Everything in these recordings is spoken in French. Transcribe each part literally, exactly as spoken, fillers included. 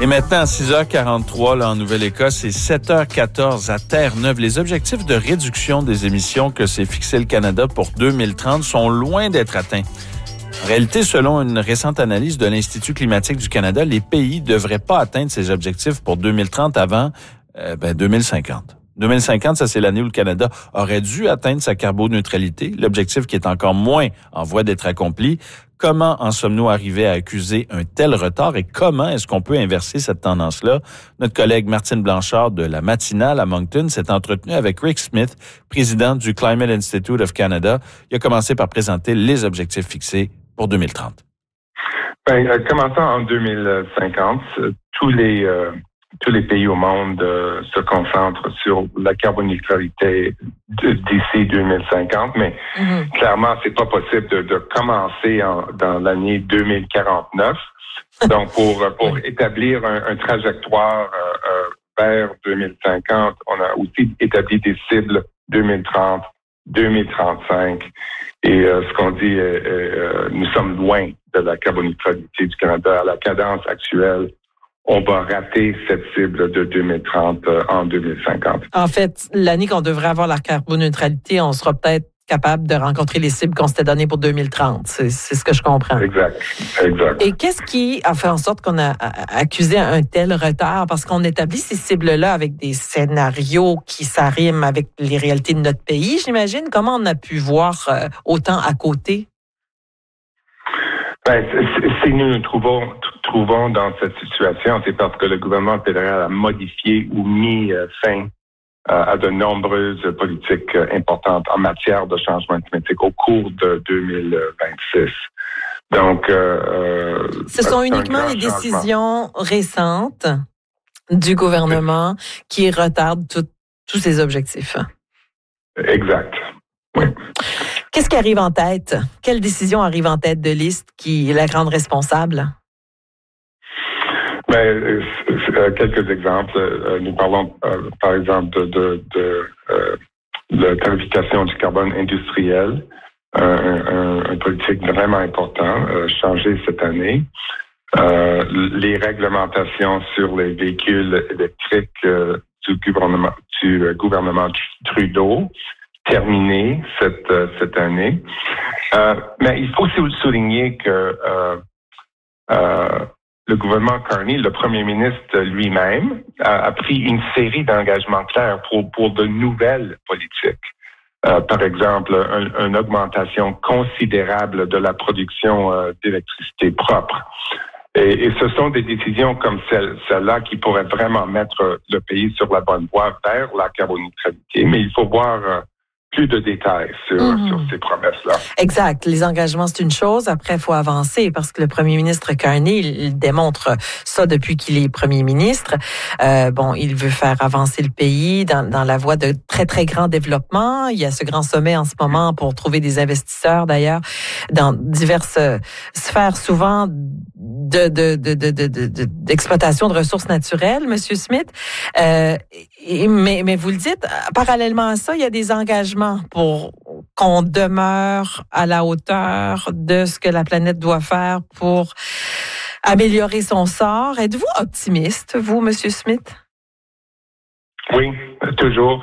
Et maintenant, à six heures quarante-trois, là, en Nouvelle-Écosse, et sept heures quatorze à Terre-Neuve, les objectifs de réduction des émissions que s'est fixé le Canada pour deux mille trente sont loin d'être atteints. En réalité, selon une récente analyse de l'Institut climatique du Canada, les pays ne devraient pas atteindre ces objectifs pour deux mille trente avant euh, ben, deux mille cinquante. deux mille cinquante, ça, c'est l'année où le Canada aurait dû atteindre sa carboneutralité, l'objectif qui est encore moins en voie d'être accompli. Comment en sommes-nous arrivés à accuser un tel retard et comment est-ce qu'on peut inverser cette tendance-là? Notre collègue Martine Blanchard de la Matinale à Moncton s'est entretenue avec Rick Smith, président du Climate Institute of Canada. Il a commencé par présenter les objectifs fixés pour deux mille trente. Ben, euh, commençant en deux mille cinquante, tous les euh, tous les pays au monde euh, se concentrent sur la carboneutralité d'ici deux mille cinquante, mais mm-hmm. clairement, c'est pas possible de, de commencer en, dans l'année deux mille quarante-neuf. Donc, pour pour établir un, un trajectoire euh, euh, vers deux mille cinquante, on a aussi établi des cibles deux mille trente, deux mille trente-cinq. Et euh, ce qu'on dit, euh, euh, nous sommes loin de la carboneutralité du Canada. À la cadence actuelle, on va rater cette cible de deux mille trente euh, en deux mille cinquante. En fait, l'année qu'on devrait avoir la carboneutralité, on sera peut-être capable de rencontrer les cibles qu'on s'était données pour deux mille trente. C'est, c'est ce que je comprends. Exact, exact. Et qu'est-ce qui a fait en sorte qu'on a accusé un tel retard? Parce qu'on établit ces cibles-là avec des scénarios qui s'arriment avec les réalités de notre pays, j'imagine. Comment on a pu voir euh, autant à côté? Ben, si nous nous trouvons, trouvons dans cette situation, c'est parce que le gouvernement fédéral a modifié ou mis euh, fin à de nombreuses politiques importantes en matière de changement climatique au cours de deux mille vingt-six. Donc, euh, ce sont uniquement les décisions récentes du gouvernement qui retardent tout, tous ces objectifs. Exact. Oui. Qu'est-ce qui arrive en tête? Quelle décision arrive en tête de liste qui est la grande responsable? Ben, euh, quelques exemples. Euh, nous parlons, euh, par exemple, de, de, de euh, la tarification du carbone industriel, un, un, un politique vraiment important, euh, changé cette année. Euh, les réglementations sur les véhicules électriques euh, du gouvernement, du gouvernement Trudeau, terminé cette cette année. Euh, mais il faut aussi souligner que euh, euh, le gouvernement Carney, le premier ministre lui-même, a, a pris une série d'engagements clairs pour, pour de nouvelles politiques. Euh, par exemple, un, une augmentation considérable de la production euh, d'électricité propre. Et, et ce sont des décisions comme celle, celle-là qui pourraient vraiment mettre le pays sur la bonne voie vers la carboneutralité. Mais il faut voir euh, plus de détails sur, mmh. sur ces promesses-là. Exact. Les engagements, c'est une chose. Après, il faut avancer parce que le premier ministre Carney, il, il démontre ça depuis qu'il est premier ministre. Euh, bon, il veut faire avancer le pays dans, dans la voie de très, très grand développement. Il y a ce grand sommet en ce moment pour trouver des investisseurs, d'ailleurs, dans diverses sphères, souvent de, de, de, de, de, de, d'exploitation de ressources naturelles, Monsieur Smith. Euh, et, mais, mais vous le dites, parallèlement à ça, il y a des engagements pour qu'on demeure à la hauteur de ce que la planète doit faire pour améliorer son sort. Êtes-vous optimiste, vous, Monsieur Smith? Oui, toujours.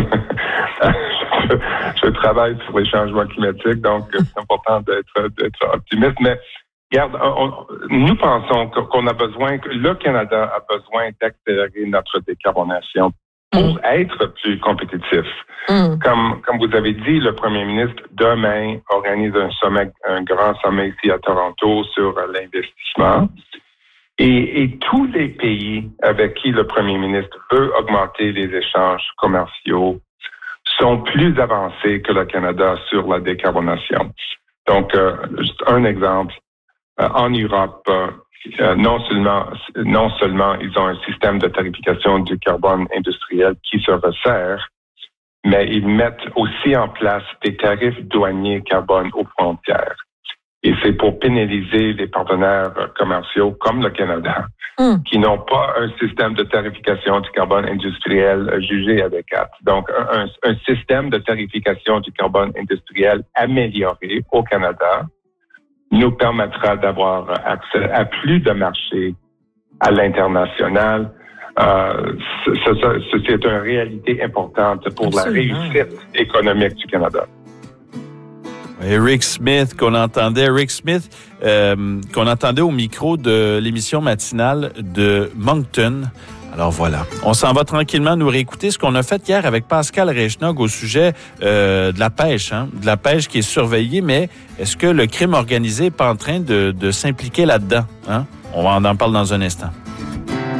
je, je travaille sur les changements climatiques, donc c'est important d'être, d'être optimiste. Mais regarde, on, nous pensons qu'on a besoin, que le Canada a besoin d'accélérer notre décarbonation pour mmh. être plus compétitif. Mmh. Comme, comme vous avez dit, le premier ministre, demain, organise un sommet, un grand sommet ici à Toronto sur l'investissement. Et, et tous les pays avec qui le premier ministre veut augmenter les échanges commerciaux sont plus avancés que le Canada sur la décarbonation. Donc, euh, juste un exemple, euh, en Europe, euh, Euh, non seulement, non seulement ils ont un système de tarification du carbone industriel qui se resserre, mais ils mettent aussi en place des tarifs douaniers carbone aux frontières. Et c'est pour pénaliser les partenaires commerciaux comme le Canada, mm. qui n'ont pas un système de tarification du carbone industriel jugé adéquat. Donc, un, un système de tarification du carbone industriel amélioré au Canada nous permettra d'avoir accès à plus de marchés à l'international. Euh, c'est, c'est, c'est une réalité importante pour Absolument. La réussite économique du Canada. Rick Smith, qu'on entendait, Rick Smith, euh, qu'on entendait au micro de l'émission matinale de Moncton. Alors voilà, on s'en va tranquillement nous réécouter ce qu'on a fait hier avec Pascal Reichnog au sujet euh, de la pêche, hein, de la pêche qui est surveillée, mais est-ce que le crime organisé n'est pas en train de, de s'impliquer là-dedans? Hein? On en parle dans un instant.